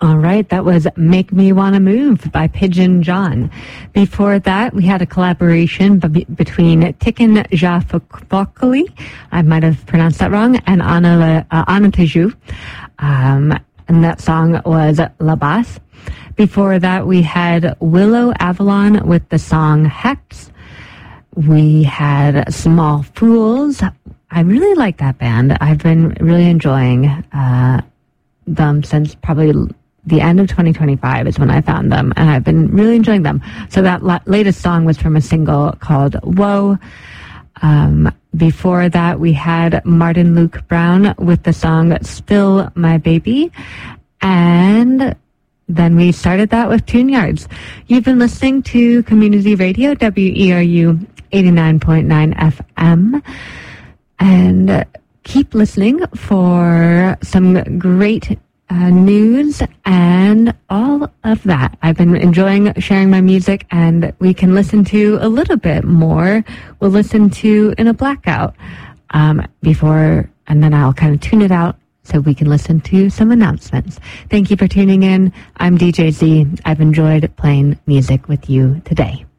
All right, that was Make Me Wanna Move by Pigeon John. Before that, we had a collaboration between Tiken Jah Fakoly, I might have pronounced that wrong, and Anna Tiju. And that song was La Basse. Before that, we had Willow Avalon with the song Hex. We had Small Fools. I really like that band. I've been really enjoying them since probably the end of 2025 is when I found them, and I've been really enjoying them. So that latest song was from a single called Whoa. Before that, we had Martin Luke Brown with the song Still My Baby. And then we started that with Tune Yards. You've been listening to Community Radio, WERU 89.9 FM. And keep listening for some great news and all of that. I've been enjoying sharing my music, and we can listen to a little bit more. We'll listen to In a Blackout before, and then I'll kind of tune it out so we can listen to some announcements. Thank you for tuning in. I'm DJ Z. I've enjoyed playing music with you today.